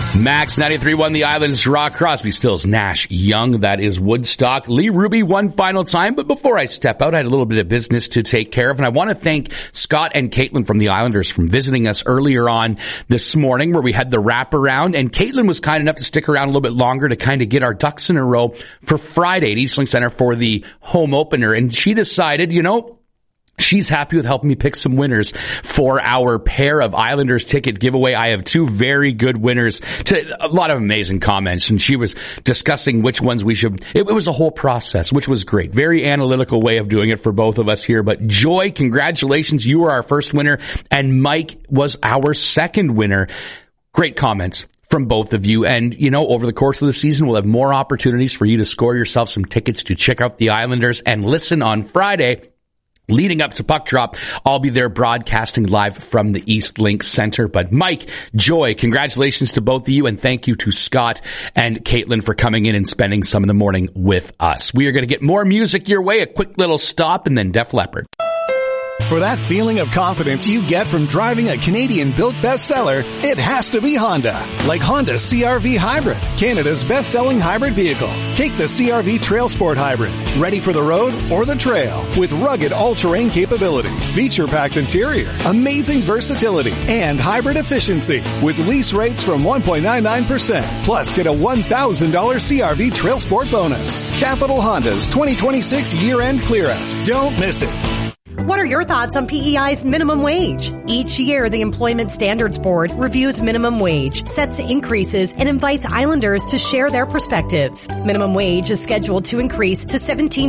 Max 93-1, the Islanders rock. Crosby, Stills, Nash, Young. That is Woodstock. Lee Ruby one final time. But before I step out, I had a little bit of business to take care of. And I want to thank Scott and Caitlin from the Islanders from visiting us earlier on this morning where we had the wraparound. And Caitlin was kind enough to stick around a little bit longer to kind of get our ducks in a row for Friday at Eastlink Center for the home opener. And she decided, she's happy with helping me pick some winners for our pair of Islanders ticket giveaway. I have two very good winners. A lot of amazing comments, and she was discussing which ones we should. It was a whole process, which was great. Very analytical way of doing it for both of us here. But Joy, congratulations. You were our first winner, and Mike was our second winner. Great comments from both of you. And, over the course of the season, we'll have more opportunities for you to score yourself some tickets to check out the Islanders and listen on Friday. Leading up to puck drop, I'll be there broadcasting live from the Eastlink Center. But Mike, Joy, congratulations to both of you, and thank you to Scott and Caitlin for coming in and spending some of the morning with us. We are going to get more music your way, a quick little stop, and then Def Leppard. For that feeling of confidence you get from driving a Canadian-built bestseller, it has to be Honda. Like Honda CR-V Hybrid, Canada's best-selling hybrid vehicle. Take the CR-V Trail Sport Hybrid, ready for the road or the trail, with rugged all-terrain capability, feature-packed interior, amazing versatility, and hybrid efficiency, with lease rates from 1.99%. Plus, get a $1,000 CR-V Trail Sport bonus. Capital Honda's 2026 year-end clear-out. Don't miss it. What are your thoughts on PEI's minimum wage? Each year, the Employment Standards Board reviews minimum wage, sets increases, and invites Islanders to share their perspectives. Minimum wage is scheduled to increase to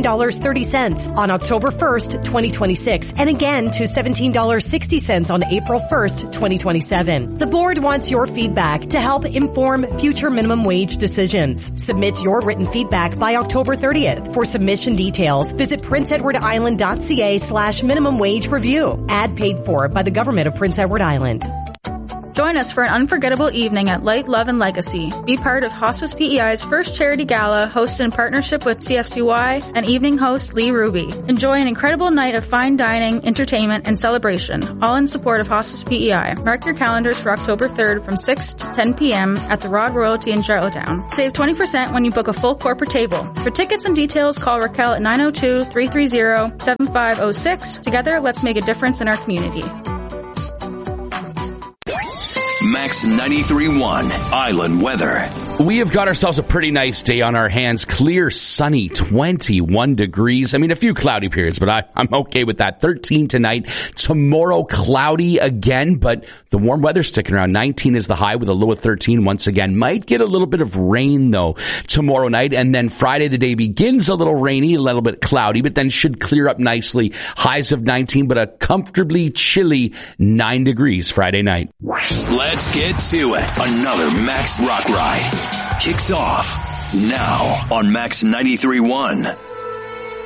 $17.30 on October 1st, 2026, and again to $17.60 on April 1st, 2027. The board wants your feedback to help inform future minimum wage decisions. Submit your written feedback by October 30th. For submission details, visit princeedwardisland.ca/minimum wage review. Ad paid for by the government of Prince Edward Island. Join us for an unforgettable evening at Light, Love, and Legacy. Be part of Hospice PEI's first charity gala, hosted in partnership with CFCY and evening host Lee Ruby. Enjoy an incredible night of fine dining, entertainment, and celebration, all in support of Hospice PEI. Mark your calendars for October 3rd from 6 to 10 p.m. at the Rod Royalty in Charlottetown. Save 20% when you book a full corporate table. For tickets and details, call Raquel at 902-330-7506. Together, let's make a difference in our community. Max 93.1 Island weather. We have got ourselves a pretty nice day on our hands. Clear, sunny, 21 degrees. I mean, a few cloudy periods, but I'm okay with that. 13 tonight. Tomorrow, cloudy again, but the warm weather sticking around. 19 is the high with a low of 13 once again. Might get a little bit of rain, though, tomorrow night. And then Friday, the day begins a little rainy, a little bit cloudy, but then should clear up nicely. Highs of 19, but a comfortably chilly 9 degrees Friday night. Let's get to it. Another Max Rock Ride kicks off now on Max 93.1.